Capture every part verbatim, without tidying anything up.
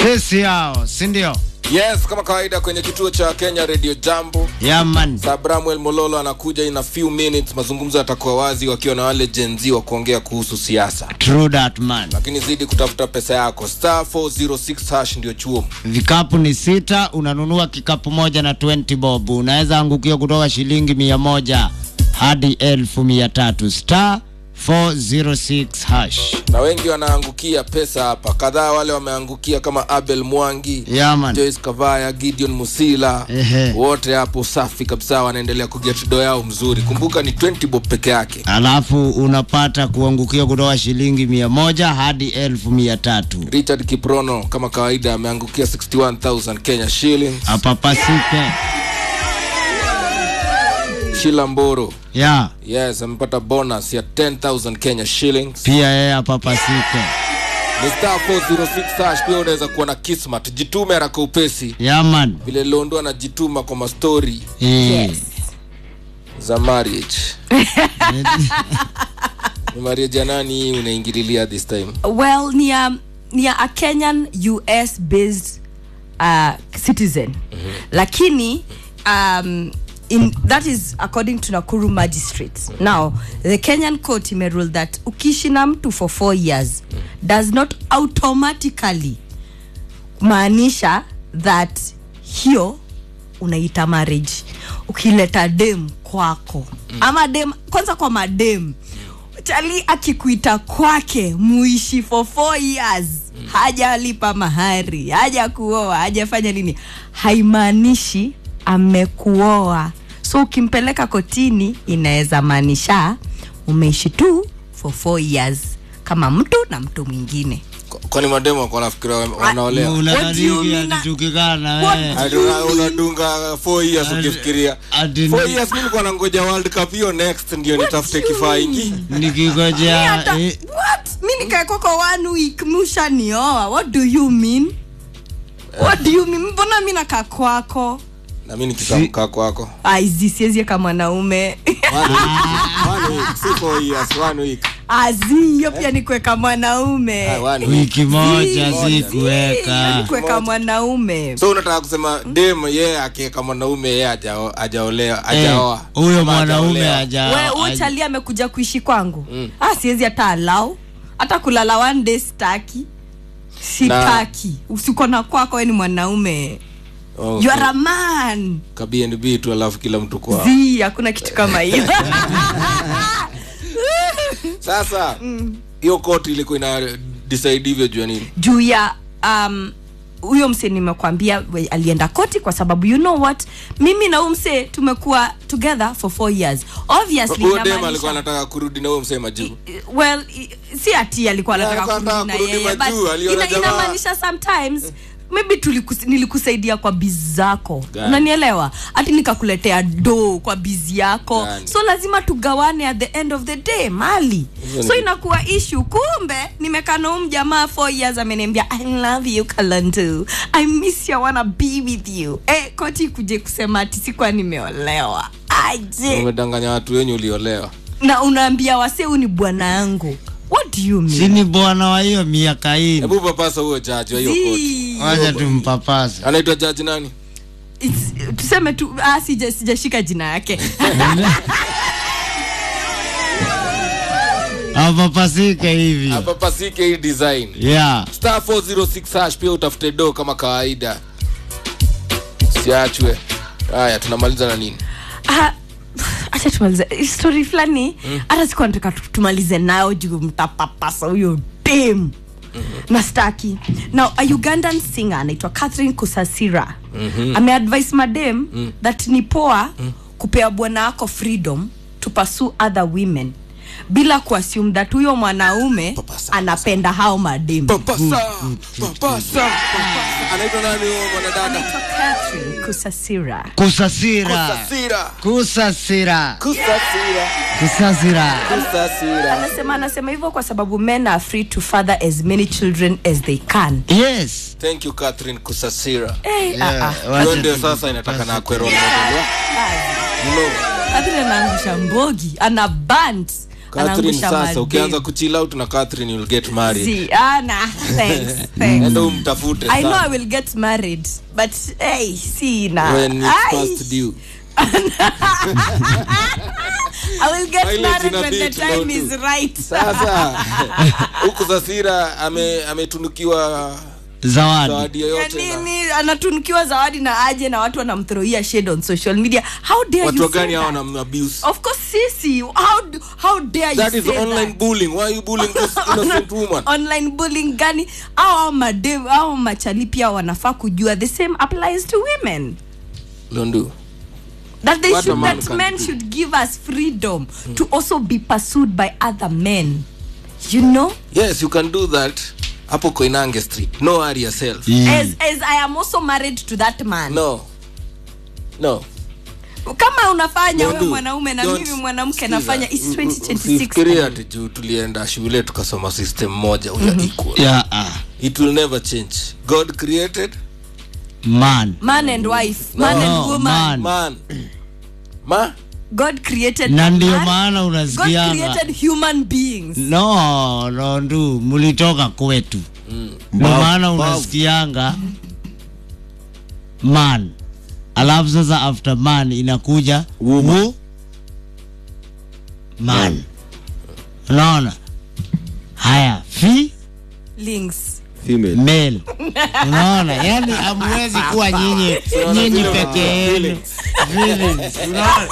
Sisi hao, si ndio? Yes, kama kawaida kwenye kituo cha Kenya Radio Jambo. Yeah man. Sabramuel Mololo anakuja in a few minutes. Mazungumzo yatakuwa wazi wakiwa na wale Gen Z wa kuongea kuhusu siasa. True that man. Lakini zidi kutafuta pesa yako. Star four zero six hash ndio chuo. Vikapu ni sita, unanunua kikapu moja na twenty bob. Unaweza angukia kutoka shilingi mia moja hadi elfu mia tatu. Star four zero six hash. Na wengi wanaangukia pesa hapa. Kadhaa wale wameangukia kama Abel Mwangi, yeah, man. Joyce Kavaya, Gideon Musila. Ehe. Wote hapo safi kabisa wanaendelea kuget do yao mzuri. Kumbuka ni twenty bob peke yake. Alafu unapata kuangukia kutoka shilingi mia moja hadi elfu mia tatu. Richard Kiprono kama kawaida ameangukia sixty one thousand Kenya shillings. Apapasike. Sheila Mboro. Yeah. Yes, amepata bonus ya ten thousand Kenya shillings. Pia yeye apapasike. Ni star four zero six hash. Pia unaweza kuwa na kismat. Jitume haraka upesi. Yeah man. Vile Londo anajituma kwa mastori. Yes. Za marriage. Ni marriage ya nani unaingililia this time? Well, ni a, ni a Kenyan U S based uh, citizen. Mm-hmm. Lakini um in that is according to Nakuru magistrates. Mm-hmm. Now the Kenyan court may rule that ukiishi na mtu for four years mm-hmm. does not automatically maanisha that hiyo unaita marriage. Ukileta dem kwako mm-hmm. ama dem kwanza kwa madem chali akikuita kwake muishi for four years mm-hmm. hajalipa mahari, haja kuoa, hajafanya nini, haimaanishi amekuoa. So ukimpeleka kotini inaweza maanisha umeishi tu for four years kama mtu na mtu mwingine. Kwani mademo kwa nafikira wanaolea? Unadhani atitukikana wewe? Unadunga four years ukifikiria. four years mimi kwa nangoja World Cup hiyo next ndio nitafute kifaa ingi. Nikigojea what? Mimi nikaeko kwa one week musha nioa. What do you mean? What do you mean? Mbona mimi nakaa kwako? Na mimi nikisamka kwako. Ah, hizi siwezi kama mwanaume. One week, si four years, one week. Azi, hiyo pia ni kuweka mwanaume. Wiki moja si kuweka. Ni kuweka mwanaume. So unataka kusema dem yeye akiweka mwanaume yeye hajaolewa, hajaoa. Huyo mwanaume haja. Wewe uchalia amekuja kuishi kwangu. Mm. Ah, siwezi hata allow. Hata kulala one day staki. Sitaki. Usiko na kwako wewe ni mwanaume. Okay. You are a man. Ka B and B tu alafu kila mtu kwa. Zi, hakuna kitu kama hiyo. Sasa hiyo mm. court ilikuwa ina decide hivyo juu nini? Juu ya um huyo mse nimekwambia alienda koti kwa sababu you know what, mimi na huyo mse tumekuwa together for four years. Obviously huyo dem alikuwa anataka kurudi na huyo mse majuu. Well, si ati alikuwa anataka kurudi na yeye, but inamaanisha sometimes maybe tulikus, nilikusaidia kwa bizi zako. Unanielewa? Ati nikakuletea do kwa bizi yako. Gani. So lazima tugawane at the end of the day mali. Gani. So inakuwa issue. Kumbe nimekaa na huyu jamaa four years ameniambia I love you Kalandu. I miss you, I wanna be with you. Eh, koti kuje kusema ati sikuwa nimeolewa. Aje. Umedanganya watu wenyu uliolewa. Na unaambia wase huyu ni bwana yangu. What do you mean? Sini bwana wa hiyo miaka hii. Hebu papasa huyo judge wa hiyo koti. Wacha tumpapase. Anaitwa judge nani? It's, tuseme tu ah sija sijashika jina yake. Apapasike hivi. Apapasike hii design. Yeah. Star four zero six hash pia utafute do kama kawaida. Siachwe. Haya tunamaliza na nini? Ah acha tumalize story fulani. Hata mm. sikuwa nataka tumalize nayo juu mtapapasa huyo dem. Mm-hmm. Na staki. Now a Ugandan singer anaitwa Catherine Kusasira. Mm-hmm. Ame advise madem mm. that ni poa mm. kupea bwana wako freedom to pursue other women bila kuassume that huyo mwanaume papasa, anapenda papasa. Hao madem. Papasa, papasa, anaitwa nani huyo mwanadada? Anaitwa Catherine Kusasira. Kusasira. Kusasira. Kusasira. Kusasira. Kusasira. Kusasira. Anasema anasema hivyo kwa sababu men are free to father as many children as they can. Yes. Thank you Catherine Kusasira. Eh, yeah. ah ah. Ndio sasa inataka na kwero model. No. Catherine anaangusha mbogi, ana band. Catherine sasa madem. ukianza kuchill out na Catherine you'll get married. See, ah nah, thanks. thanks. Ndio mtafute I know sana. I will get married, but hey, see now. When it's I, past due. I will get Mileage married in a when the bit, time no is do. right. Sasa huku Zasira ame ametunukiwa Zawadi. zawadi Ya yoyote na nini anatunukiwa zawadi na aje na watu wanamthrowia shade on social media. How dare watu you say gani hao that? na abuse? Of course sisi. How do- how dare That you is say online that? bullying. Why are you bullying this innocent woman? Online bullying gani au madev au machali pia wanafaa kujua the same applies to women. Londu. That they What a should man that can men do. should give us freedom mm. to also be pursued by other men. You know? Yes, you can do that. Hapo Koinange Street. No worry yourself. Yeah. As as I am also married to that man. No. No. Kama unafanya Don't wewe do. mwanaume na Don't mimi mwanamke sikiza. nafanya is twenty twenty-six. Usifikirie ati juu tulienda shule tukasoma system moja we are equal. Yeah, ah. It will never change. God created Man. Man and wife, man No, and woman. man. man. Ma? God created Na ndio man. maana God unasikianga. created human beings. No, no ndu mulitoka kwetu. Ndio maana unasikianga man. Alafu sasa after man inakuja woman. Man. Unaona? Haya, fi Links. Female. male. Unaona? Yaani hamwezi kuwa nyinyi nyinyi peke yenu. Feelings. Unaona?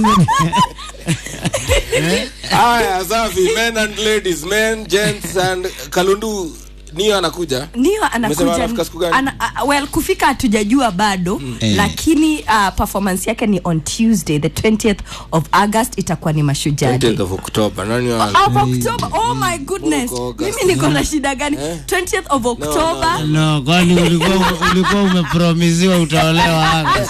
Aya, safi. Men and ladies, men, gents and Kalundu Nio anakuja. Nio Umesema anakuja anafika siku gani? ana, uh, well kufika hatujajua bado mm. lakini uh, performance yake ni on Tuesday the twentieth of August itakuwa ni Mashujaa Day. twentieth of October. Nani wa? Of October. Oh my goodness. Huko August. Mimi niko na shida gani? twentieth of October. No, kwani ulikuwa ulikuwa umepromisiwa utaolewa August.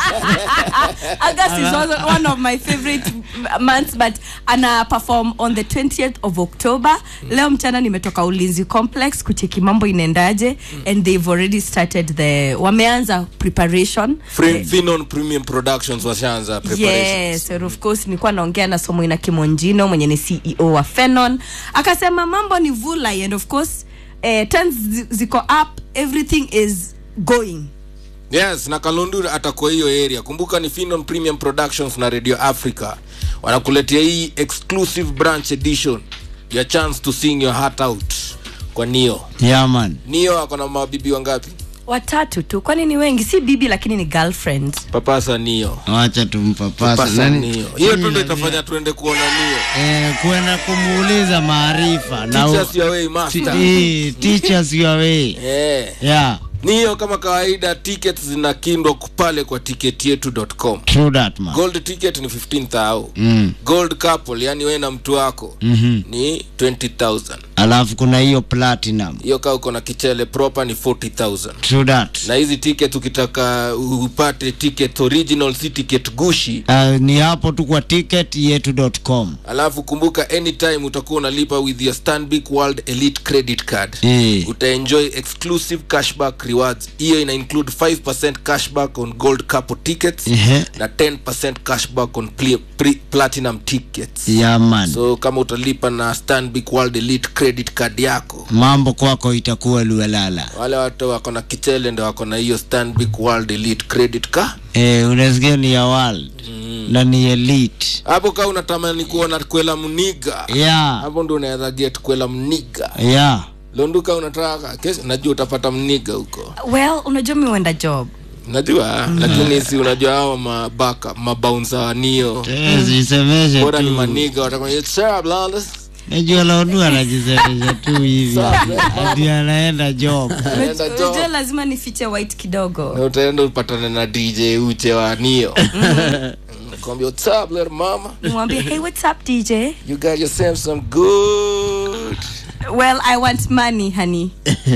August is also one of my favorite months, but ana perform on the twentieth of October. Leo mchana nimetoka Ulinzi Complex kucheki mambo inaendaje and they've already started the wameanza preparation. Free Finon Premium Productions washaanza preparations. Yes, and of course nilikuwa naongea na Somoina Kimonjino mwenye ni C E O wa Fenon. Akasema mambo ni vulai and of course eh, turns ziko up, everything is going. Yes, na Kalundu atakuwa hiyo area. Kumbuka ni Finon Premium Productions na Radio Africa. Wanakuletea hii exclusive branch edition. Your chance to sing your heart out kwa Nio. Yeah man. Nio ako na mabibi wangapi? Watatu tu. Kwani ni wengi? Si bibi lakini ni girlfriend. Papasa Nio. Acha tumpapasa. Papasa Nio. Hiyo tu ndio itafanya tuende kuona Nio. Eh, kwenda kumuuliza maarifa na Teach us your way, master. Eh, teach us your way. Eh. Yeah. Nio kama kawaida tickets zinakindwa pale kwa ticket yetu dot com. True that man. Gold ticket ni fifteen thousand. Mm. Gold couple yani wewe na mtu wako Mhm. ni twenty thousand. Alafu kuna hiyo platinum. Hiyo kama uko na kichele proper ni forty thousand. True that. Na hizi ticket ukitaka upate ticket original si ticket gushi. Uh, ni hapo tu kwa ticket yetu dot com. Alafu kumbuka anytime utakuwa unalipa with your Stanbic World Elite Credit Card. Eh. Utaenjoy exclusive cashback rewards. Hiyo ina include five percent cashback on gold couple tickets Ehe. na ten percent cashback on pl- pre- platinum tickets. Yeah man. So kama utalipa na Stanbic World Elite Credit Card yako, Mambo kwako itakuwa luelala. wale watu wako na kichele ndio wako na hiyo Stanbic World Elite Credit Card. Eh, unasikia ni ya world. Mm. Na ni elite. Hapo kama unatamani kuona kwela mniga, Yeah. hapo ndio unaweza get kwela mniga. Yeah. Londuka unataka kesho, najua utapata mniga huko. Well, unajua mimi wenda job. Najua, mm. lakini si unajua hao mabaka, mabouncer wa Nio. Eh, zisemeshe Bora ni tu. maniga watakwambia it's up Landis. Najua launu anajisemesha tu hivi. Hadi anaenda job. Anaenda job. Unajua lazima nifiche white kidogo. Na utaenda upatane na D J Uche wa Nio. Kwambia what's up little mama? Mwambie hey what's up D J? You got yourself some good. Well, I want money, honey.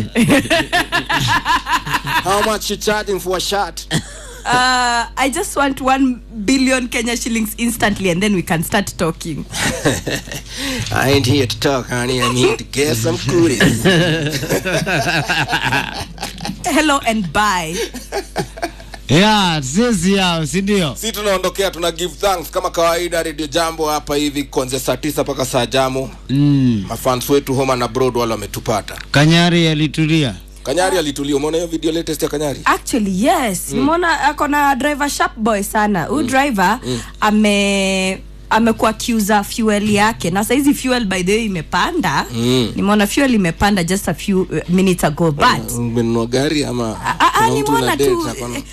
How much you charging for a shot? Uh, I just want one billion Kenya shillings instantly and then we can start talking. I ain't here to talk, honey. I'm here to get some goodies. Hello and bye. Yeah, sisi yao, si ndio? Si tunaondokea, tuna give thanks kama kawaida. Radio Jambo hapa hivi kuanzia saa tisa mpaka saa jamu. Mm. Mafans wetu home and abroad wale wametupata. Kanyari alitulia. Kanyari alitulia. Umeona hiyo video latest ya Kanyari? Actually yes. Mm. Nimeona akona driver sharp boy sana. Huyu mm. driver mm. ame amekuwa accuser fuel yake na sasa hizi fuel by the way imepanda. Mm. Nimeona fuel imepanda just a few uh, minutes ago but umenunua gari ama nimeona tu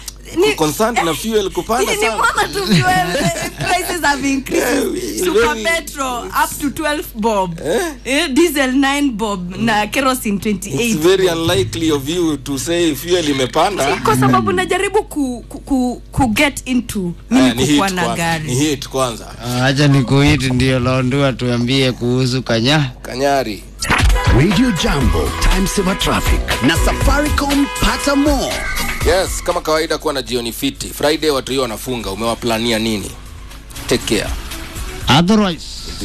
ni concerned na fuel kupanda sana. Nimeona tu fuel prices have increased. Super petrol up to twelve bob. Eh? Eh, diesel nine bob mm. na kerosene twenty-eight. It's very unlikely of you to say fuel imepanda. Kwa sababu najaribu ku, ku, ku, ku get into mimi kuwa na gari. Ni hit kwanza. Acha nikuhit ndio Londua tuambie kuhusu kanya. Kanyari. Radio Jambo, time saver traffic na Safaricom pata more. Yes, kama kawaida kuwa na jioni fiti. Friday watu hiyo wanafunga, umewaplania nini? Take care. Otherwise,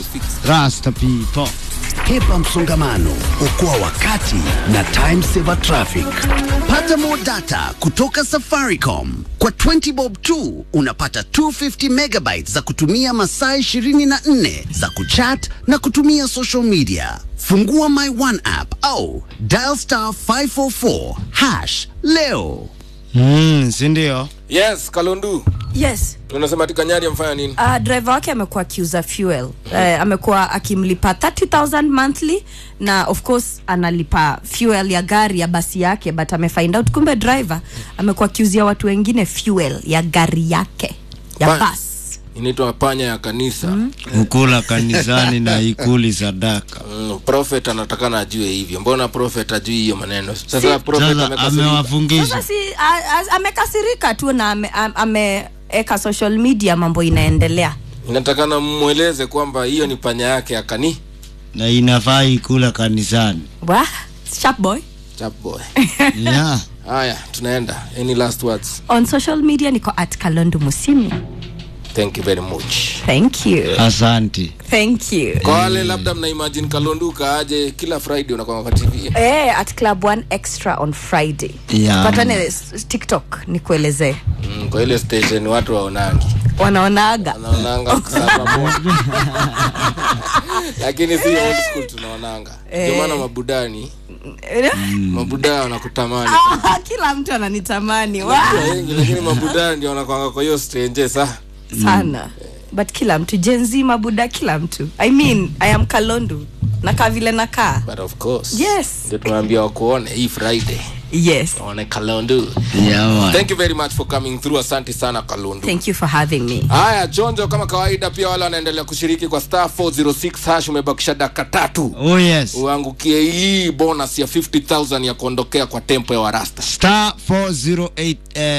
Rasta people. Hepa msongamano, okoa wakati na time saver traffic. Pata more data kutoka Safaricom. Kwa twenty bob tu unapata two hundred fifty megabytes za kutumia masaa ishirini na nne za kuchat na kutumia social media. Fungua My One app au dial star five four four hash leo. Mm, si ndio? Yes, Kalondu. Yes. Unasema Kanyari amfanya nini? Uh, driver wake amekuwa accuser fuel. Uh, amekuwa akimlipa thirty thousand monthly na of course analipa fuel ya gari ya basi yake but amefind out kumbe driver amekuwa accusing watu wengine fuel ya gari yake ya pa- bus. Inaitwa panya ya kanisa. Mm. Ukula kanisani na ikuli sadaka. Mm, prophet anatakana ajue hivyo. Mbona prophet ajui hiyo maneno? Sasa si, prophet amewafungisha. Sasa si amekasirika tu na ame, ame eka social media mambo inaendelea. Inatakana mueleze kwamba hiyo ni panya yake ya kani na inafaa ikula kanisani. Wah, sharp boy. Sharp boy. Yeah. Haya, tunaenda. Any last words? On social media niko at Kalondu Musimi. Thank you very much. Thank you. Asante. Thank you. Kwa wale labda mna imagine Kalondu kaaje kila Friday unakuwa kwa T V. Eh, at Club One Extra on Friday. Yeah. Patane TikTok nikuelezee. Mm, kwa ile station watu waonangi. Wanaonaga. Wanaonanga kusema moja. Lakini si old school tunaonanga. Ndio maana mabudani. Mm. Mabuda wanakutamani. Ah, kila mtu ananitamani. Wow. Lakini mabuda ndio wanakuanga kwa hiyo strange sa sana. Mm. But kila mtu Gen Z mabuda kila mtu. I mean, I am Kalondu. Nakaa vile nakaa. But of course. Yes. Ndio tunaambia wakuone hii Friday. Yes. Waone Kalondu. Yeah, man. Thank you very much for coming through. Asante sana Kalondu. Thank you for having me. Haya, Jonjo kama kawaida pia wale wanaendelea kushiriki kwa star four oh six hash umebakisha dakika tatu. Oh yes. Uangukie hii bonus ya fifty thousand ya kuondokea kwa tempo ya Warasta. Star four oh eight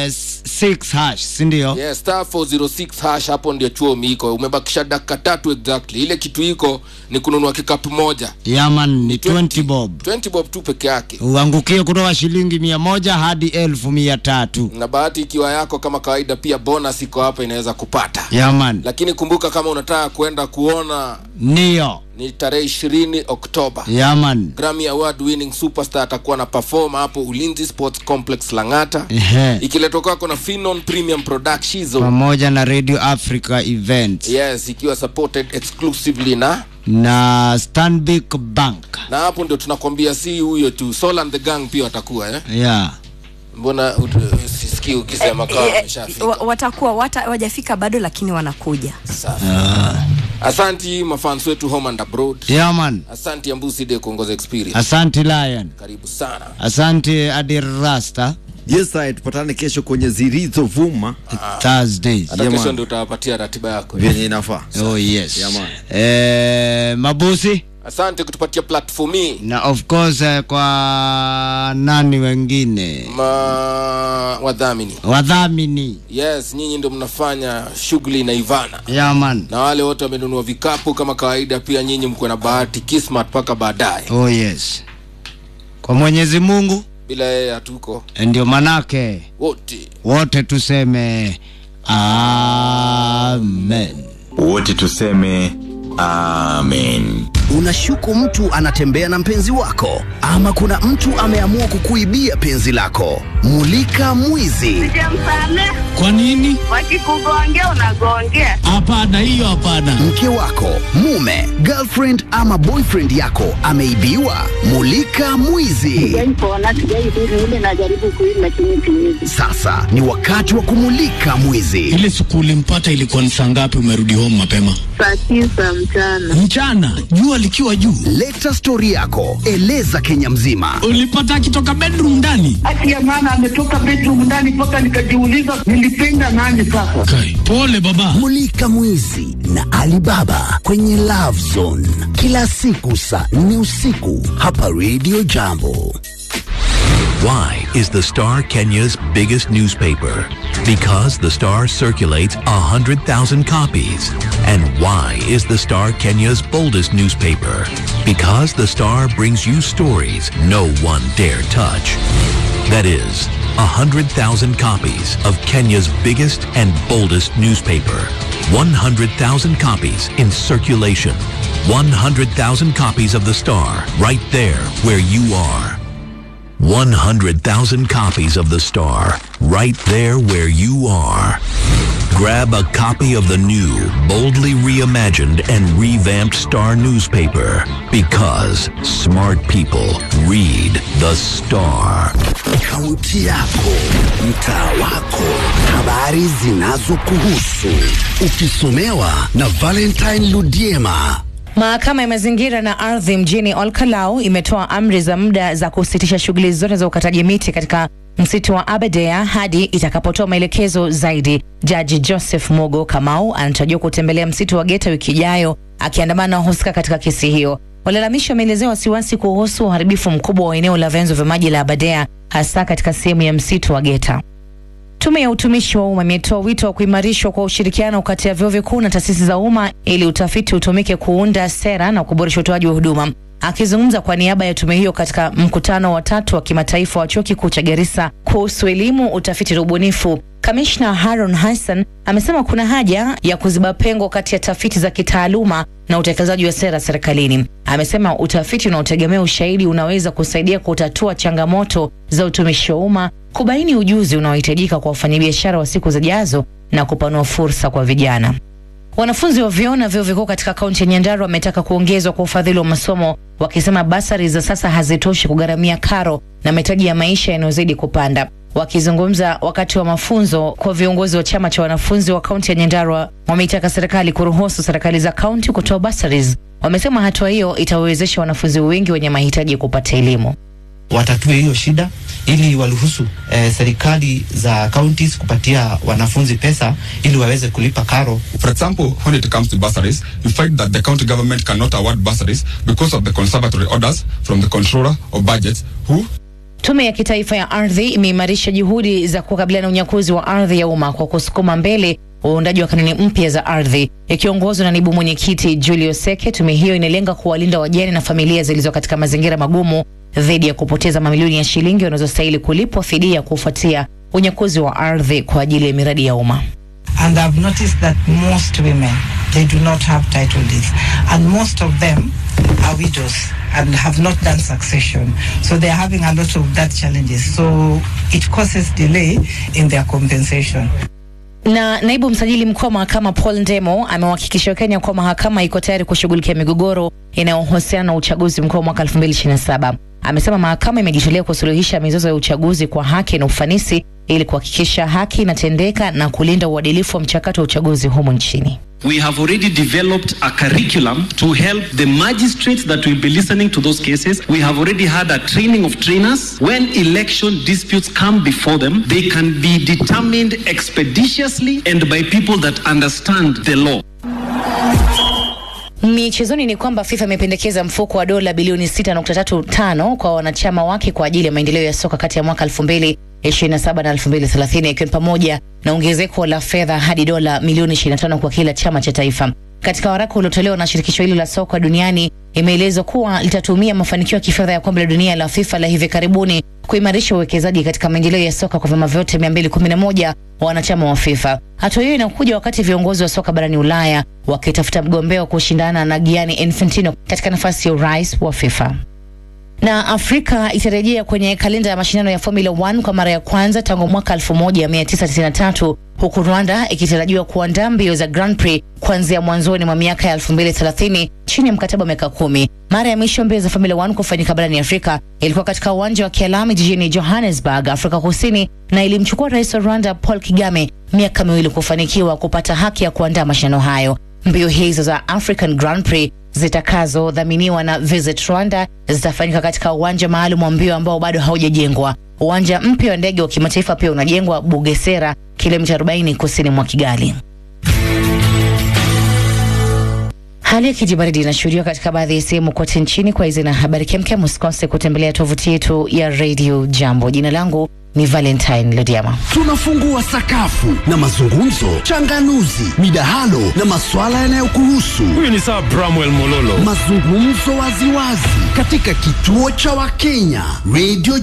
six hash, si ndio? Yes, star four oh six hash hapo ndio chuo miko. Umebakisha dakika tatu exactly. Ile kitu iko ni kununua kikapu moja. Yeah man, ni twenty bob. twenty bob tu peke yake. Uangukie kutoka shilingi mia moja hadi elfu mia tatu. Na bahati ikiwa yako kama kawaida pia bonus iko hapa inaweza kupata. Yeah man. Lakini kumbuka kama unataka kwenda kuona Nio ni tarehe ishirini Oktoba. Yeah man. Grammy Award winning superstar atakuwa na perform hapo Ulinzi Sports Complex Langata. Ehe. Ikiletwa kwako na Finon Premium Productions pamoja na Radio Africa Events. Yes, ikiwa supported exclusively na na Stanbic Bank. Na hapo ndio tunakwambia si huyo tu, Soul and the Gang pia watakuwa eh. Yeah. Mbona sisikii ukisema kama wameshafika? Watakuwa wata wajafika bado lakini wanakuja. Safi. Uh. Asante mafans wetu home and abroad. Yeah man. Asante Ambusi de Kongoza Experience. Asante Lion. Karibu sana. Asante Adir Rasta. Yes sir, tupatane kesho kwenye Zirizo Vuma ah. Thursdays. Hata kesho ndio utawapatia ratiba yako. Venye inafaa. Oh yes. Yeah, man. Eh, Mabusi. Asante kutupatia platform hii. Na of course uh, kwa nani wengine? Ma wadhamini. Wadhamini. Yes, nyinyi ndio mnafanya shughuli na Ivana. Yeah man. Na wale wote wamenunua vikapu kama kawaida pia nyinyi mko na bahati kismat paka baadaye. Oh yes. Kwa Mwenyezi Mungu bila yeye hatuko. Ndio manake wote wote tuseme amen. Wote tuseme amen. Unashuku mtu anatembea na mpenzi wako, ama kuna mtu ameamua kukuibia penzi lako. Mulika Mwizi. Sijamsamehe. Kwa nini? Wakikugongea unagongea. Hapana, hiyo hapana. Mke wako, mume, girlfriend ama boyfriend yako ameibiwa. Mulika Mwizi. Sijaipona, sijaipona, ile najaribu kuishi lakini siwezi. Sasa ni wakati wa kumulika mwizi. Ile siku ulimpata ilikuwa ni saa ngapi umerudi home mapema? Saa tisa mchana. Mchana? Jua likiwa juu. Leta story yako, eleza Kenya mzima. Ulipata akitoka bedroom ndani? Ati ya maana ametoka bedroom ndani mpaka nikajiuliza nilipenda nani sasa. Kai, pole baba. Mulika Mwizi na Alibaba kwenye Love Zone. Kila siku saa nne usiku hapa Radio Jambo. Why is the Star Kenya's biggest newspaper? Because the Star circulates one hundred thousand copies. And why is the Star Kenya's boldest newspaper? Because the Star brings you stories no one dare touch. That is, one hundred thousand copies of Kenya's biggest and boldest newspaper. one hundred thousand copies in circulation. one hundred thousand copies of the Star right there where you are. one hundred thousand copies of the Star right there where you are. Grab a copy of the new, boldly reimagined and revamped Star newspaper, because smart people read the Star. Kaunti yako, mtaa wako, habari zinazokuhusu, ukisomewa na Valentine Ludiema. Mahakama ya mazingira na ardhi mjini Olkalau imetoa amri za muda za kusitisha shughuli zote za ukataji miti katika msitu wa Aberdare hadi itakapotoa maelekezo zaidi. Jaji Joseph Mogo Kamau anatarajiwa kutembelea msitu wa Geta wiki ijayo akiandamana na wahusika katika kesi hiyo. Walalamishi wameelezea wasiwasi kuhusu uharibifu mkubwa wa eneo la vyanzo vya maji la Aberdare, hasa katika sehemu ya msitu wa Geta. Tume ya utumishi wa umma imetoa wito wa kuimarishwa kwa ushirikiano kati ya vyuo vikuu na taasisi za umma ili utafiti utumike kuunda sera na kuboresha utoaji wa huduma. Akizungumza kwa niaba ya tume hiyo katika mkutano wa tatu wa kimataifa wa chuo kikuu cha Garissa kuhusu elimu, utafiti na ubunifu, Kamishna Haron Hassan amesema kuna haja ya kuziba pengo kati ya tafiti za kitaaluma na utekelezaji wa sera serikalini. Amesema utafiti unaotegemea ushahidi unaweza kusaidia kutatua changamoto za utumishi wa umma, kubaini ujuzi unaohitajika kwa wafanyabiashara wa siku zijazo na kupanua fursa kwa vijana. Wanafunzi wa vyuo na vyuo vikuu katika kaunti ya Nyandarua wametaka kuongezwa kwa ufadhili wa masomo, wakisema basari za sasa hazitoshi kugharamia karo na mahitaji ya maisha yanayozidi kupanda. Wakizungumza wakati wa mafunzo kwa viongozi wa chama cha wanafunzi wa kaunti ya Nyandarua, wameitaka serikali kuruhusu serikali za kaunti kutoa basaries. Wamesema hatua hiyo itawawezesha wanafunzi wengi wenye mahitaji kupata elimu. Watatue hiyo shida ili waruhusu eh, serikali za counties kupatia wanafunzi pesa ili waweze kulipa karo. For example, when it comes to bursaries, you find that the county government cannot award bursaries because of the conservatory orders from the controller of budgets who Tume ya kitaifa ya ardhi imeimarisha juhudi za kukabiliana na unyakuzi wa ardhi ya umma kwa kusukuma mbele uundaji wa kanuni mpya za ardhi. Ikiongozwa na naibu mwenyekiti Julio Seke, tume hiyo inalenga kuwalinda wajane na familia zilizo katika mazingira magumu dhidi ya kupoteza mamilioni ya shilingi wanazostahili kulipwa fidia kufuatia unyakuzi wa ardhi kwa ajili ya miradi ya umma. And I've noticed that most women, they do not have title deeds, and most of them are widows and have not done succession, so they are having a lot of that challenges, so it causes delay in their compensation. Na naibu msajili mkuu wa mahakama Paul Ndemo amewahakikishia Kenya kwa mahakama iko tayari kushughulikia migogoro inayohusiana na uchaguzi mkuu mwaka elfu mbili ishirini na saba. Amesema mahakama imejitolea kusuluhisha mizozo ya uchaguzi kwa haki na ufanisi ili kuhakikisha haki inatendeka na kulinda uadilifu wa mchakato wa uchaguzi humu nchini. We have already developed a curriculum to help the magistrates that will be listening to those cases. We have already had a training of trainers. When election disputes come before them, they can be determined expeditiously and by people that understand the law. Michezoni ni kwamba FIFA imependekeza mfuko wa dola bilioni sita nukta tatu tano kwa wanachama wake kwa ajili ya maendeleo ya soka kati ya mwaka elfu mbili ishirini na saba na elfu mbili thelathini, ikiwa pamoja na ongezeko la fedha hadi dola milioni ishirini na tano kwa kila chama cha taifa. Katika waraka uliotolewa na shirikisho hilo la soka duniani, imeelezwa kuwa litatumia mafanikio ya kifedha ya kombe la dunia la FIFA la hivi karibuni kuimarisha uwekezaji katika maendeleo ya soka kwa vyama vyote mia mbili kumi na moja wanachama wa FIFA. Hatua hiyo inakuja wakati viongozi wa soka barani Ulaya wakitafuta mgombea wa kushindana na Gianni Infantino katika nafasi ya urais wa FIFA. Na Afrika itarejea kwenye kalenda ya mashindano ya Formula one kwa mara ya kwanza tangu mwaka elfu moja mia tisa tisini na tatu, huku Rwanda ikitarajiwa kuandaa mbio za Grand Prix kuanzia mwanzoni mwa miaka ya elfu mbili thelathini chini ya mkataba wa miaka kumi. Mara ya mwisho mbio za Formula one kufanyika barani Afrika ilikuwa katika uwanja wa Kialami jijini Johannesburg, Afrika Kusini, na ilimchukua rais wa Rwanda Paul Kagame miaka miwili kufanikiwa kupata haki ya kuandaa mashindano hayo. Mbio hizo za African Grand Prix zitakazodhaminiwa na Visit Rwanda zitafanyika katika uwanja maalum wa mbio ambao bado haujajengwa. Uwanja mpya wa ndege wa kimataifa pia unajengwa Bugesera, kilomita arobaini kusini mwa Kigali. Hali ya kijibaridi inashuhudiwa katika baadhi ya sehemu kote nchini. Kwa hizi na habari kemkem, usikose kutembelea tovuti yetu ya Radio Jambo. Jina langu ni Valentine Lodiama. Tunafungua sakafu na mazungumzo, changanuzi, midahalo na maswala yanayokuhusu. Huyu ni Sir Bramwell Mololo. Mazungumzo waziwazi katika kituo cha Wakenya Radio